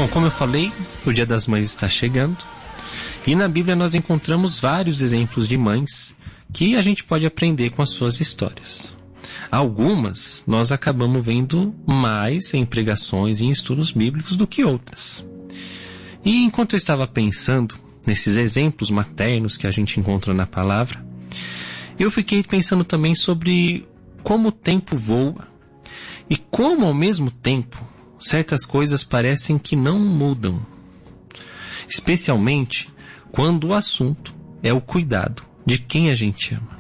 Bom, como eu falei, o Dia das Mães está chegando e na Bíblia nós encontramos vários exemplos de mães que a gente pode aprender com as suas histórias. Algumas nós acabamos vendo mais em pregações e em estudos bíblicos do que outras. E enquanto eu estava pensando nesses exemplos maternos que a gente encontra na palavra, eu fiquei pensando também sobre como o tempo voa e como ao mesmo tempo certas coisas parecem que não mudam, especialmente quando o assunto é o cuidado de quem a gente ama.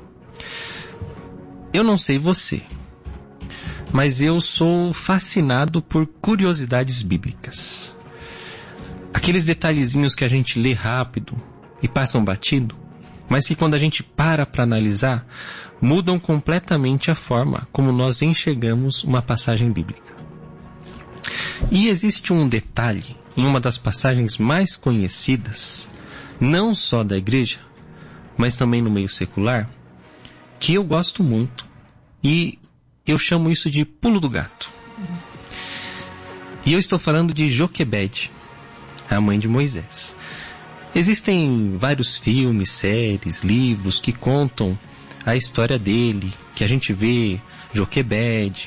Eu não sei você, mas eu sou fascinado por curiosidades bíblicas. Aqueles detalhezinhos que a gente lê rápido e passam batido, mas que quando a gente para analisar, mudam completamente a forma como nós enxergamos uma passagem bíblica. E existe um detalhe em uma das passagens mais conhecidas, não só da igreja, mas também no meio secular, que eu gosto muito e eu chamo isso de pulo do gato. E eu estou falando de Joquebede, a mãe de Moisés. Existem vários filmes, séries, livros que contam a história dele, que a gente vê Joquebede.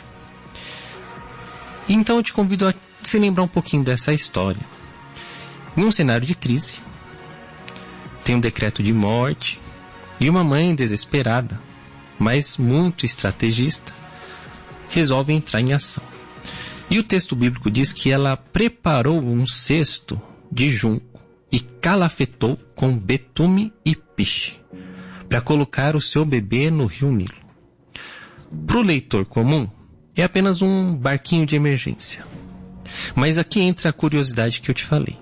Então eu te convido a se lembrar um pouquinho dessa história. Em um cenário de crise, tem um decreto de morte e uma mãe desesperada, mas muito estrategista, resolve entrar em ação. E o texto bíblico diz que ela preparou um cesto de junco e calafetou com betume e piche para colocar o seu bebê no rio Nilo. Para o leitor comum, é apenas um barquinho de emergência. Mas aqui entra a curiosidade que eu te falei.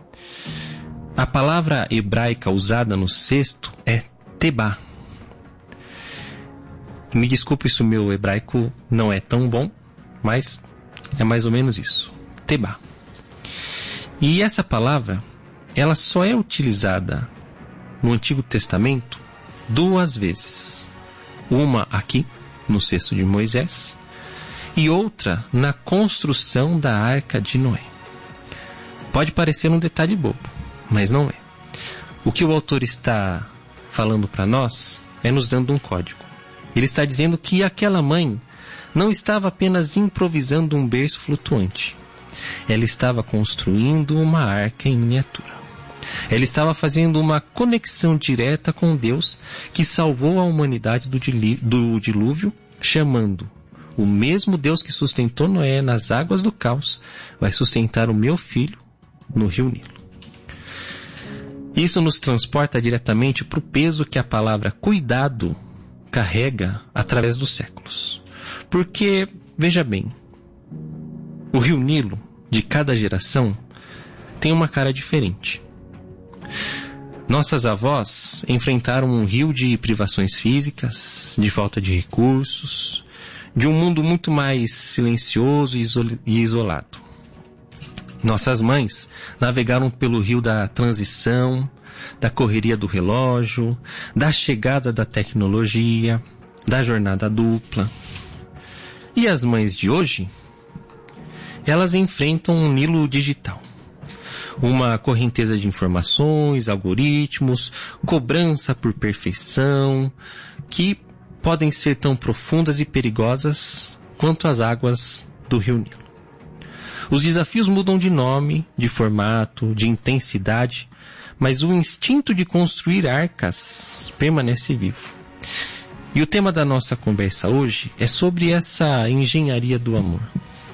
A palavra hebraica usada no cesto é tebá. Me desculpe se o meu hebraico não é tão bom, mas é mais ou menos isso. Tebá. E essa palavra, ela só é utilizada no Antigo Testamento 2 vezes. Uma aqui, no cesto de Moisés, e outra na construção da Arca de Noé. Pode parecer um detalhe bobo, mas não é. O que o autor está falando para nós é nos dando um código. Ele está dizendo que aquela mãe não estava apenas improvisando um berço flutuante. Ela estava construindo uma arca em miniatura. Ela estava fazendo uma conexão direta com Deus que salvou a humanidade do dilúvio, chamando: o mesmo Deus que sustentou Noé nas águas do caos vai sustentar o meu filho no rio Nilo. Isso nos transporta diretamente para o peso que a palavra cuidado carrega através dos séculos. Porque, veja bem, o rio Nilo de cada geração tem uma cara diferente. Nossas avós enfrentaram um rio de privações físicas, de falta de recursos, de um mundo muito mais silencioso e isolado. Nossas mães navegaram pelo rio da transição, da correria do relógio, da chegada da tecnologia, da jornada dupla. E as mães de hoje, elas enfrentam um Nilo digital. Uma correnteza de informações, algoritmos, cobrança por perfeição, que podem ser tão profundas e perigosas quanto as águas do rio Nilo. Os desafios mudam de nome, de formato, de intensidade, mas o instinto de construir arcas permanece vivo. E o tema da nossa conversa hoje é sobre essa engenharia do amor.